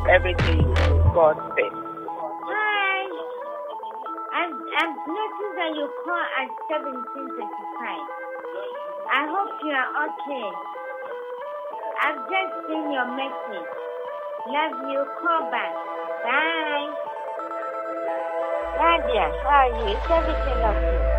everything you do. God bless. Hi. I've noticed that you call at 17:35. I hope you are okay. I've just seen your message. Love you. Call back. Bye. Nadia, how are you? Is everything okay?